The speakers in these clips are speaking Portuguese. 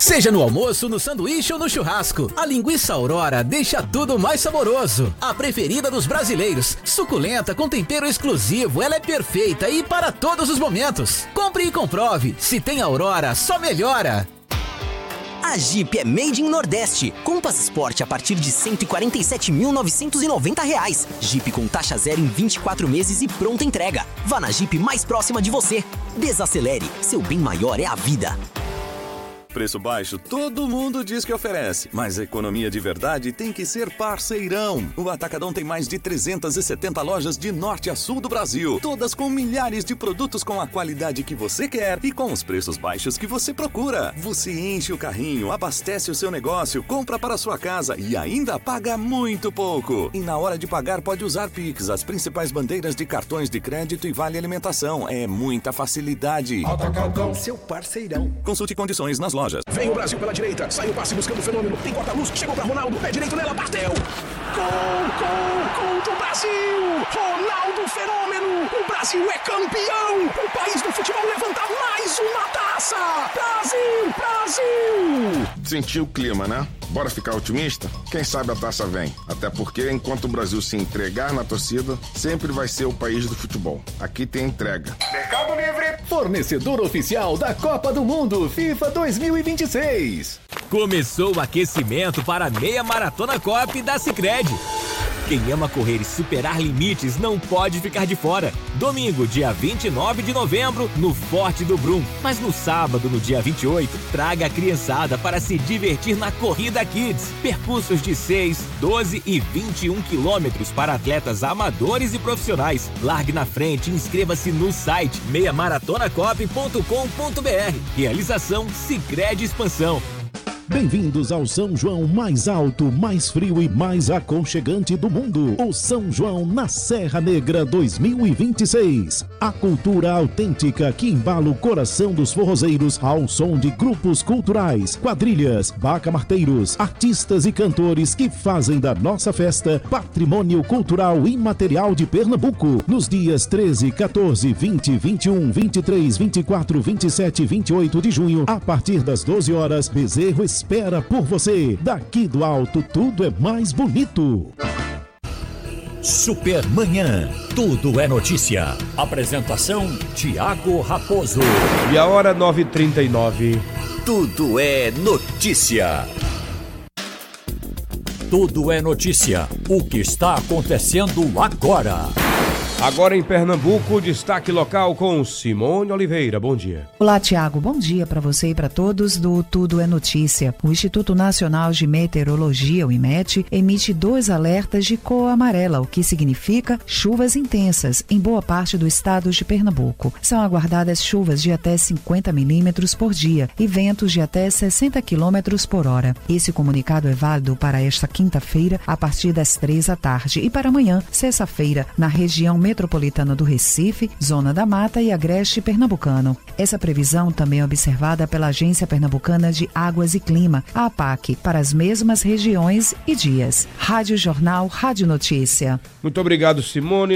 Seja no almoço, no sanduíche ou no churrasco, a linguiça Aurora deixa tudo mais saboroso. A preferida dos brasileiros, suculenta com tempero exclusivo, ela é perfeita e para todos os momentos. Compre e comprove, se tem Aurora, só melhora. A Jeep é Made in Nordeste, com passaporte a partir de R$ 147.990. Jeep com taxa zero em 24 meses e pronta entrega. Vá na Jeep mais próxima de você. Desacelere, seu bem maior é a vida. Preço baixo, todo mundo diz que oferece, mas a economia de verdade tem que ser parceirão. O Atacadão tem mais de 370 lojas de norte a sul do Brasil, todas com milhares de produtos com a qualidade que você quer e com os preços baixos que você procura. Você enche o carrinho, abastece o seu negócio, compra para sua casa e ainda paga muito pouco. E na hora de pagar pode usar Pix, as principais bandeiras de cartões de crédito e vale alimentação. É muita facilidade. Atacadão, seu parceirão. Consulte condições nas lojas. Vem o Brasil pela direita, sai o passe buscando o fenômeno, tem corta-luz, chegou pra Ronaldo, pé direito nela, bateu! Gol do Brasil! Ronaldo Fenômeno! O Brasil é campeão! O país do futebol levanta mais uma taça! Brasil! Sentiu o clima, né? Bora ficar otimista? Quem sabe a taça vem. Até porque, enquanto o Brasil se entregar na torcida, sempre vai ser o país do futebol. Aqui tem entrega. Mercado Livre! Fornecedor oficial da Copa do Mundo FIFA 2026. Começou o aquecimento para a meia maratona Copa da Sicredi. Quem ama correr e superar limites não pode ficar de fora. Domingo, dia 29 de novembro, no Forte do Brum. Mas no sábado, no dia 28, traga a criançada para se divertir na Corrida Kids. Percursos de 6, 12 e 21 quilômetros para atletas amadores e profissionais. Largue na frente e inscreva-se no site meiamaratonacop.com.br. Realização Sicredi Expansão. Bem-vindos ao São João mais alto, mais frio e mais aconchegante do mundo. O São João na Serra Negra 2026. A cultura autêntica que embala o coração dos forrozeiros ao som de grupos culturais, quadrilhas, bacamarteiros, artistas e cantores que fazem da nossa festa patrimônio cultural imaterial de Pernambuco. Nos dias 13, 14, 20, 21, 23, 24, 27 e 28 de junho, a partir das 12 horas, Bezerro espera por você. Daqui do alto, tudo é mais bonito. Supermanhã, tudo é notícia. Apresentação, Tiago Raposo. E a hora 9h39. Tudo é notícia. Tudo é notícia. O que está acontecendo agora? Agora em Pernambuco, destaque local com Simone Oliveira. Bom dia. Olá, Tiago. Bom dia para você e para todos do Tudo é Notícia. O Instituto Nacional de Meteorologia, o IMET, emite 2 alertas de cor amarela, o que significa chuvas intensas em boa parte do estado de Pernambuco. São aguardadas chuvas de até 50 milímetros por dia e ventos de até 60 quilômetros por hora. Esse comunicado é válido para esta quinta-feira, a partir das 3 da tarde, e para amanhã, sexta-feira, na região metropolitana do Recife, Zona da Mata e Agreste Pernambucano. Essa previsão também é observada pela Agência Pernambucana de Águas e Clima, a APAC, para as mesmas regiões e dias. Rádio Jornal, Rádio Notícia. Muito obrigado, Simone.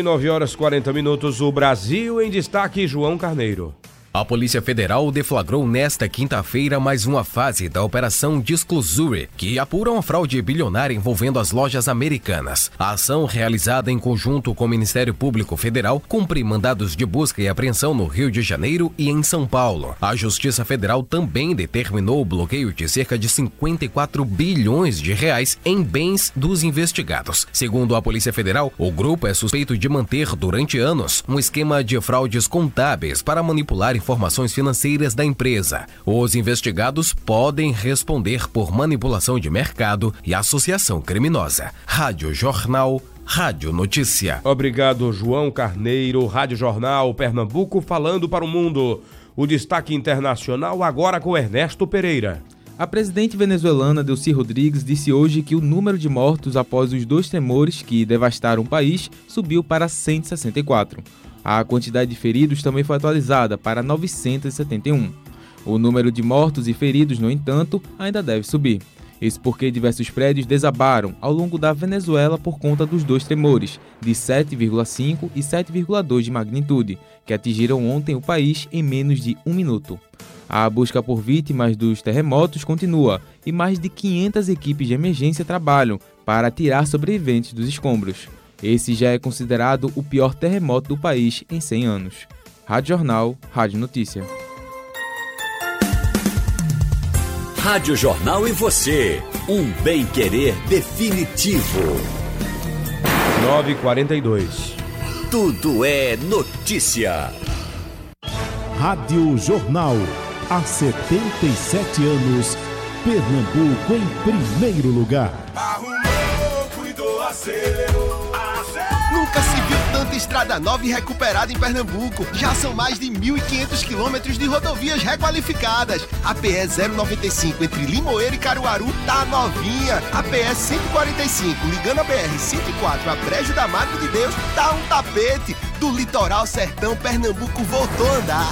9h40. O Brasil em destaque, João Carneiro. A Polícia Federal deflagrou nesta quinta-feira mais uma fase da Operação Disclosure, que apura uma fraude bilionária envolvendo as lojas americanas. A ação, realizada em conjunto com o Ministério Público Federal, cumpre mandados de busca e apreensão no Rio de Janeiro e em São Paulo. A Justiça Federal também determinou o bloqueio de cerca de 54 bilhões de reais em bens dos investigados. Segundo a Polícia Federal, o grupo é suspeito de manter durante anos um esquema de fraudes contábeis para manipular informações financeiras da empresa. Os investigados podem responder por manipulação de mercado e associação criminosa. Rádio Jornal, Rádio Notícia. Obrigado, João Carneiro. Rádio Jornal, Pernambuco, falando para o mundo. O destaque internacional agora com Ernesto Pereira. A presidente venezuelana Delcy Rodrigues disse hoje que o número de mortos após os 2 tremores que devastaram o país subiu para 164. A quantidade de feridos também foi atualizada para 971. O número de mortos e feridos, no entanto, ainda deve subir. Isso porque diversos prédios desabaram ao longo da Venezuela por conta dos 2 tremores, de 7,5 e 7,2 de magnitude, que atingiram ontem o país em menos de 1 minuto. A busca por vítimas dos terremotos continua e mais de 500 equipes de emergência trabalham para tirar sobreviventes dos escombros. Esse já é considerado o pior terremoto do país em 100 anos. Rádio Jornal, Rádio Notícia. Rádio Jornal e você, um bem-querer definitivo. 9h42. Tudo é notícia. Rádio Jornal. Há 77 anos, Pernambuco em primeiro lugar. Arrumou, cuidou, acelerou. Nunca se viu tanta estrada nova e recuperada em Pernambuco. Já são mais de 1.500 quilômetros de rodovias requalificadas. A PE 095 entre Limoeiro e Caruaru tá novinha. A PE 145 ligando a BR 104 a Brejo da Madre de Deus tá um tapete. Do litoral sertão, Pernambuco voltou a andar.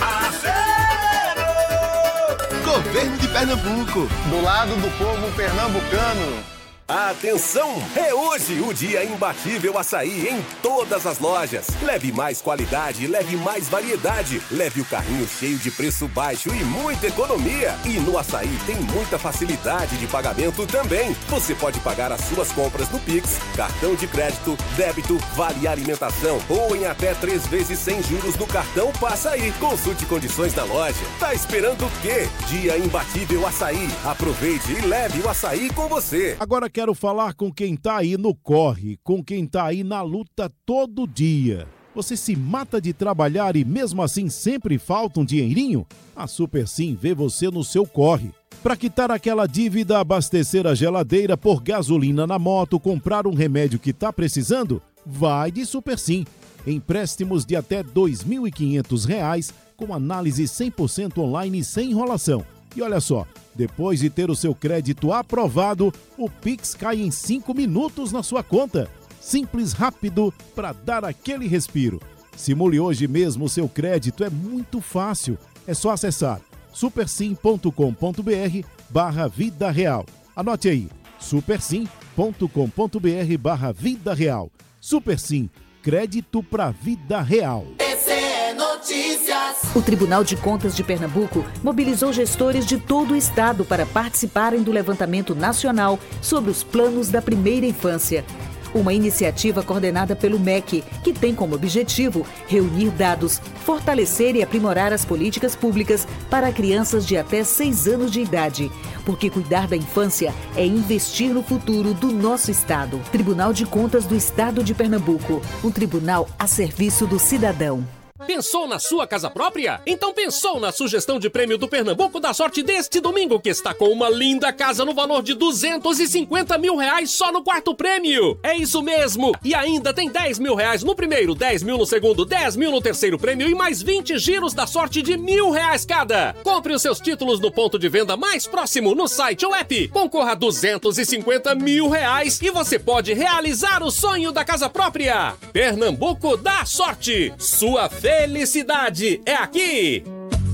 Governo de Pernambuco. Do lado do povo pernambucano. Atenção! É hoje o dia imbatível açaí em todas as lojas. Leve mais qualidade, leve mais variedade. Leve o carrinho cheio de preço baixo e muita economia. E no açaí tem muita facilidade de pagamento também. Você pode pagar as suas compras no Pix, cartão de crédito, débito, vale alimentação ou em até 3 vezes sem juros no cartão Passaí. Consulte condições na loja. Tá esperando o quê? Dia imbatível açaí. Aproveite e leve o açaí com você. Agora quero falar com quem tá aí no corre, com quem tá aí na luta todo dia. Você se mata de trabalhar e mesmo assim sempre falta um dinheirinho? A Super Sim vê você no seu corre. Para quitar aquela dívida, abastecer a geladeira, pôr gasolina na moto, comprar um remédio que tá precisando? Vai de Super Sim. Empréstimos de até R$ 2.500 com análise 100% online sem enrolação. E olha só, depois de ter o seu crédito aprovado, o Pix cai em 5 minutos na sua conta. Simples, rápido, para dar aquele respiro. Simule hoje mesmo o seu crédito, é muito fácil. É só acessar supersim.com.br/vida real. Anote aí, supersim.com.br/vida real. Super Sim, crédito para vida real. Notícias. O Tribunal de Contas de Pernambuco mobilizou gestores de todo o estado para participarem do levantamento nacional sobre os planos da primeira infância. Uma iniciativa coordenada pelo MEC, que tem como objetivo reunir dados, fortalecer e aprimorar as políticas públicas para crianças de até 6 anos de idade. Porque cuidar da infância é investir no futuro do nosso estado. Tribunal de Contas do Estado de Pernambuco, um tribunal a serviço do cidadão. Pensou na sua casa própria? Então pensou na sugestão de prêmio do Pernambuco da Sorte deste domingo, que está com uma linda casa no valor de R$250 mil só no quarto prêmio. É isso mesmo! E ainda tem R$10 mil no primeiro, 10 mil no segundo, 10 mil no terceiro prêmio e mais 20 giros da sorte de R$1.000 cada. Compre os seus títulos no ponto de venda mais próximo, no site ou app. Concorra a R$250 mil e você pode realizar o sonho da casa própria. Pernambuco dá sorte! Sua felicidade é aqui!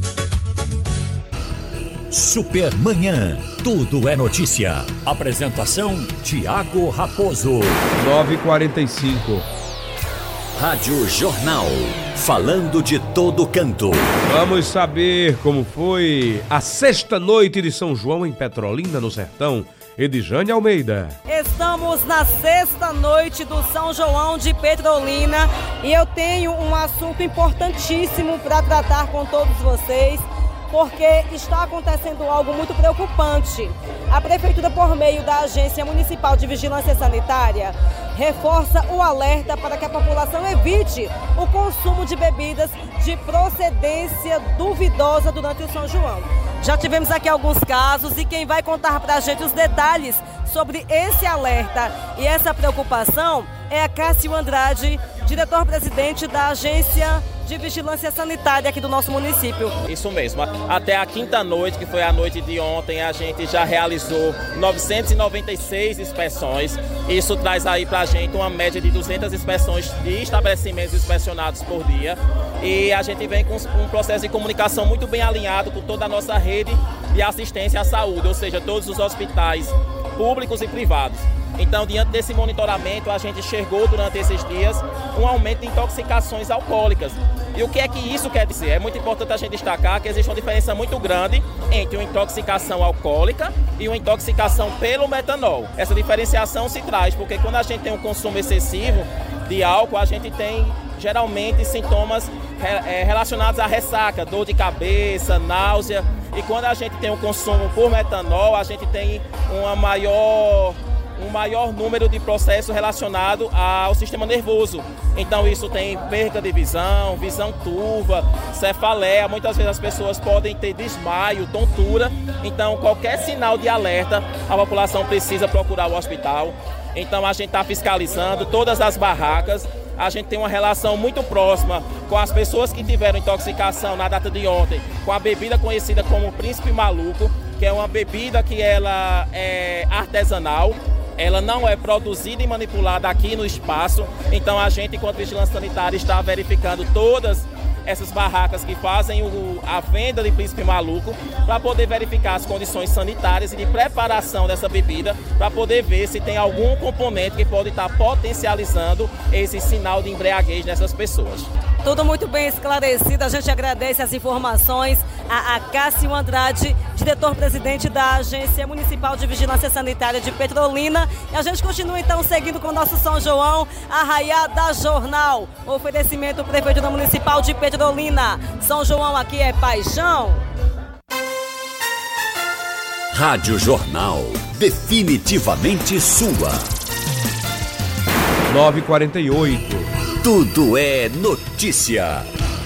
Supermanhã, tudo é notícia. Apresentação, Tiago Raposo. 9h45. Rádio Jornal, falando de todo canto. Vamos saber como foi a sexta noite de São João em Petrolina, no Sertão. Edjane Almeida. Estamos na sexta noite do São João de Petrolina e eu tenho um assunto importantíssimo para tratar com todos vocês, porque está acontecendo algo muito preocupante. A Prefeitura, por meio da Agência Municipal de Vigilância Sanitária, reforça o alerta para que a população evite o consumo de bebidas de procedência duvidosa durante o São João. Já tivemos aqui alguns casos e quem vai contar para a gente os detalhes sobre esse alerta e essa preocupação é a Cássio Andrade, diretor-presidente da Agência de Vigilância Sanitária aqui do nosso município. Isso mesmo, até a quinta noite, que foi a noite de ontem, a gente já realizou 996 inspeções. Isso traz aí pra gente uma média de 200 inspeções de estabelecimentos inspecionados por dia. E a gente vem com um processo de comunicação muito bem alinhado com toda a nossa rede de assistência à saúde, ou seja, todos os hospitais públicos e privados. Então, diante desse monitoramento, a gente enxergou durante esses dias um aumento de intoxicações alcoólicas. E o que é que isso quer dizer? É muito importante a gente destacar que existe uma diferença muito grande entre uma intoxicação alcoólica e uma intoxicação pelo metanol. Essa diferenciação se traz porque quando a gente tem um consumo excessivo de álcool, a gente tem geralmente sintomas relacionados à ressaca, dor de cabeça, náusea. E quando a gente tem um consumo por metanol, a gente tem um maior número de processos relacionados ao sistema nervoso. Então isso tem perda de visão, visão turva, cefaleia, muitas vezes as pessoas podem ter desmaio, tontura. Então qualquer sinal de alerta, a população precisa procurar o hospital. Então a gente está fiscalizando todas as barracas. A gente tem uma relação muito próxima com as pessoas que tiveram intoxicação na data de ontem, com a bebida conhecida como Príncipe Maluco, que é uma bebida que ela é artesanal. Ela não é produzida e manipulada aqui no espaço, então a gente, enquanto vigilância sanitária, está verificando todas essas barracas que fazem a venda de Príncipe Maluco para poder verificar as condições sanitárias e de preparação dessa bebida, para poder ver se tem algum componente que pode estar potencializando esse sinal de embriaguez nessas pessoas. Tudo muito bem esclarecido, a gente agradece as informações a Cássio Andrade, diretor-presidente da Agência Municipal de Vigilância Sanitária de Petrolina. E a gente continua então seguindo com o nosso São João, Arraiada Jornal. Oferecimento Prefeitura Municipal de Petrolina. São João aqui é paixão. Rádio Jornal, definitivamente sua. 9h48. Tudo é notícia.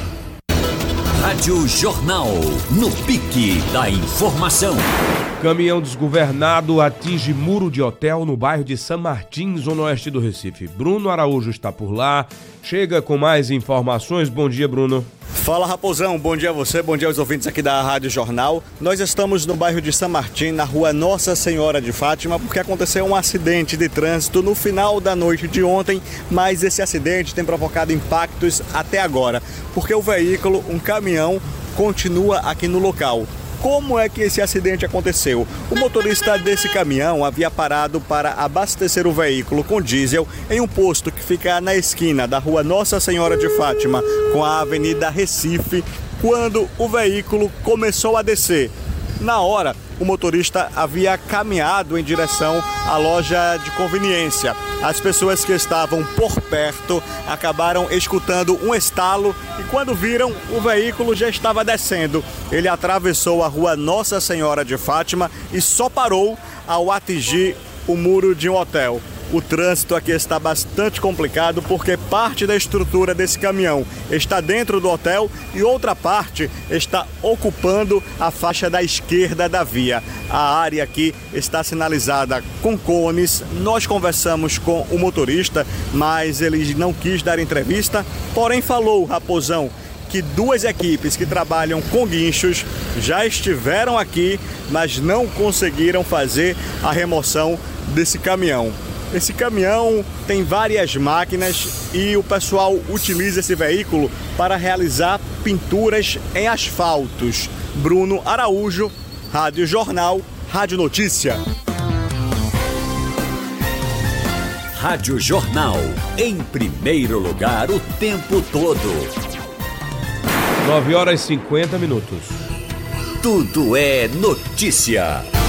Rádio Jornal, no pique da informação. Caminhão desgovernado atinge muro de hotel no bairro de São Martins, zona oeste do Recife. Bruno Araújo está por lá, chega com mais informações. Bom dia, Bruno. Fala, Raposão, bom dia a você, bom dia aos ouvintes aqui da Rádio Jornal. Nós estamos no bairro de São Martim, na rua Nossa Senhora de Fátima, porque aconteceu um acidente de trânsito no final da noite de ontem, mas esse acidente tem provocado impactos até agora, porque o veículo, um caminhão, continua aqui no local. Como é que esse acidente aconteceu? O motorista desse caminhão havia parado para abastecer o veículo com diesel em um posto que fica na esquina da rua Nossa Senhora de Fátima com a Avenida Recife, quando o veículo começou a descer. Na hora, o motorista havia caminhado em direção à loja de conveniência. As pessoas que estavam por perto acabaram escutando um estalo e quando viram, o veículo já estava descendo. Ele atravessou a rua Nossa Senhora de Fátima e só parou ao atingir o muro de um hotel. O trânsito aqui está bastante complicado porque parte da estrutura desse caminhão está dentro do hotel e outra parte está ocupando a faixa da esquerda da via. A área aqui está sinalizada com cones. Nós conversamos com o motorista, mas ele não quis dar entrevista, porém falou, Raposão, que duas equipes que trabalham com guinchos já estiveram aqui, mas não conseguiram fazer a remoção desse caminhão. Esse caminhão tem várias máquinas e o pessoal utiliza esse veículo para realizar pinturas em asfaltos. Bruno Araújo, Rádio Jornal, Rádio Notícia. Rádio Jornal, em primeiro lugar o tempo todo. 9h50. Tudo é notícia.